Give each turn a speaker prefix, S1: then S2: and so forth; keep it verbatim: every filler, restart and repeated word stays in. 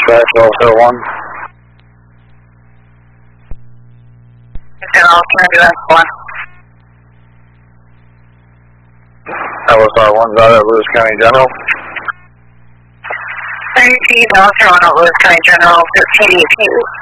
S1: Dispatch, Officer one.
S2: General, ambulance one.
S1: L S R one, Dot Lewis County General.
S2: thirty-three, Delta one, Lewis County General, fifteen eighteen.